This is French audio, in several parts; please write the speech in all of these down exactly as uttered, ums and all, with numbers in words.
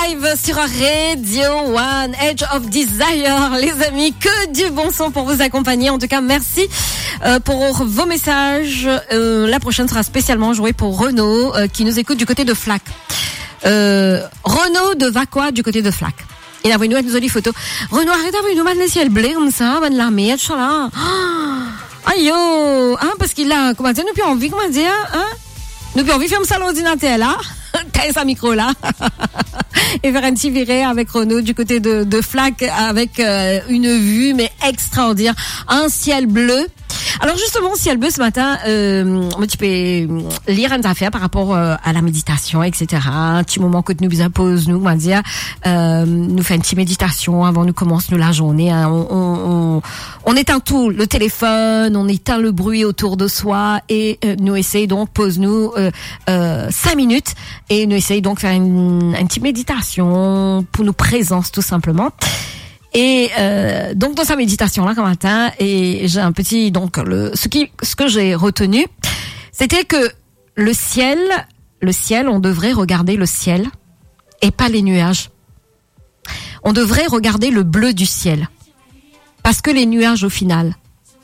live sur Radio One, Edge of Desire, les amis, que du bon son pour vous accompagner. En tout cas, merci euh, pour vos messages. Euh, la prochaine sera spécialement jouée pour Renaud, euh, qui nous écoute du côté de Flac. Euh, Renaud de Vacois du côté de Flac. Il a envoyé nous une jolie photo. Renaud, arrête d'envoyer nous le ciel bleu comme ça, ben de l'armée, tout ça là. Oh, aïe yo, hein, parce qu'il a, comment dire, nous plus envie, comment dire, hein, nous plus envie de faire ça l'ordinateur là, caler sa micro là, et faire un petit viré avec Renaud du côté de, de Flac avec euh, une vue mais extraordinaire, un ciel bleu. Alors justement, ciel bleu ce matin, euh, tu peux lire une affaire par rapport euh, à la méditation, et cetera. Un petit moment que nous nous impose, nous, on va dire, euh, nous fait une petite méditation avant nous commence nous la journée. Hein. On, on, on, on éteint tout, le téléphone, on éteint le bruit autour de soi et euh, nous essayons donc pose-nous euh, euh, cinq minutes et nous essayons donc faire une, une petite méditation pour nous présence tout simplement. Et euh, donc dans sa méditation là, comme matin, et j'ai un petit donc le ce qui ce que j'ai retenu, c'était que le ciel, le ciel, on devrait regarder le ciel et pas les nuages. On devrait regarder le bleu du ciel, parce que les nuages au final,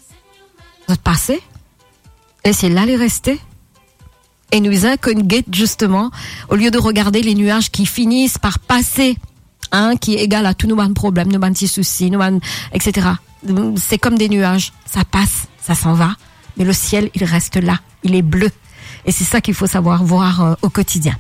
vont passer, et c'est là les rester. Et nous inconnent justement, au lieu de regarder les nuages qui finissent par passer. Hein, qui est égal à tous nos problèmes, nos petits soucis, nos et cetera. C'est comme des nuages, ça passe, ça s'en va, mais le ciel, il reste là, il est bleu. Et c'est ça qu'il faut savoir voir euh, au quotidien.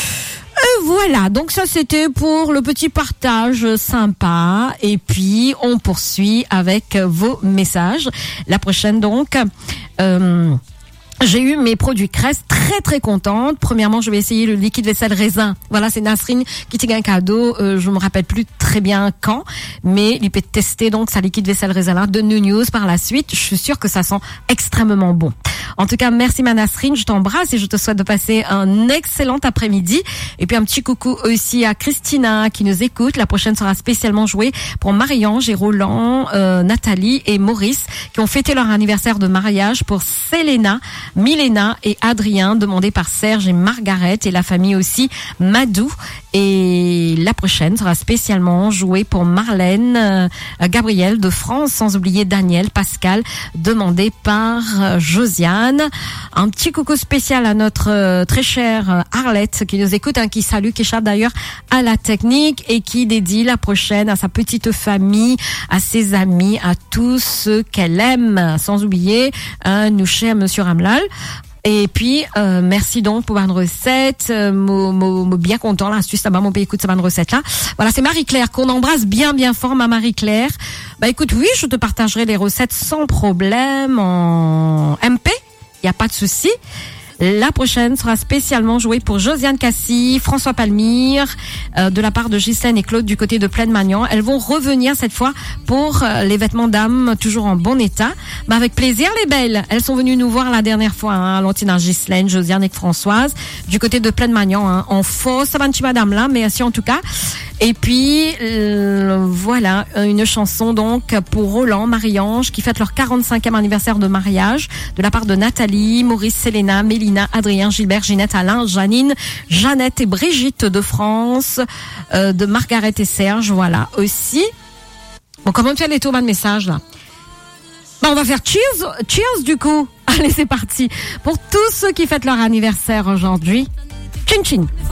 Et voilà, donc ça c'était pour le petit partage sympa. Et puis on poursuit avec vos messages. La prochaine donc... Euh, J'ai eu mes produits Crest, très très contente. Premièrement, je vais essayer le liquide vaisselle raisin. Voilà, c'est Nasrine qui t'a un cadeau. Euh, je me rappelle plus très bien quand, mais il peut tester donc sa liquide vaisselle raisin là de New News par la suite. Je suis sûre que ça sent extrêmement bon. En tout cas, merci ma Nasrine, je t'embrasse et je te souhaite de passer un excellent après-midi. Et puis un petit coucou aussi à Christina qui nous écoute. La prochaine sera spécialement jouée pour Marie-Ange et Roland, euh, Nathalie et Maurice qui ont fêté leur anniversaire de mariage pour Selena, Milena et Adrien, demandé par Serge et Margaret, et la famille aussi Madou. Et la prochaine sera spécialement jouée pour Marlène, euh, Gabriel de France, sans oublier Daniel, Pascal, demandé par euh, Josiane. Un petit coucou spécial à notre euh, très chère euh, Arlette qui nous écoute, hein, qui salue, qui échappe d'ailleurs à la technique et qui dédie la prochaine à sa petite famille, à ses amis, à tous ceux qu'elle aime, sans oublier euh, nous cher Monsieur Ramlal. Et puis euh, merci donc pour une recette, euh, mo, mo, mo bien content là, astuce là-bas, mon pays écoute cette recette là. Voilà, c'est Marie-Claire qu'on embrasse bien bien fort, ma Marie-Claire. Bah écoute, oui, je te partagerai les recettes sans problème en M P, il y a pas de souci. La prochaine sera spécialement jouée pour Josiane Cassis, François Palmyre, euh, de la part de Ghislaine et Claude du côté de Plaine-Magnan. Elles vont revenir cette fois pour euh, les vêtements d'âme, toujours en bon état. Mais avec plaisir, les belles. Elles sont venues nous voir la dernière fois, hein, Lantina, Ghislaine, Josiane et Françoise, du côté de Plaine-Magnan, hein, en fausse avanti madame là, mais ainsi en tout cas. Et puis, euh, voilà, une chanson donc pour Roland, Marie-Ange, qui fête leur quarante-cinquième anniversaire de mariage, de la part de Nathalie, Maurice, Selena, Mélina, Adrien, Gilbert, Ginette, Alain, Janine, Jeannette et Brigitte de France, euh, de Margaret et Serge, voilà, aussi. Bon, comment tu as les tours de message, là? Bah, on va faire cheers, cheers, du coup. Allez, c'est parti. Pour tous ceux qui fêtent leur anniversaire aujourd'hui. Tchin, tchin.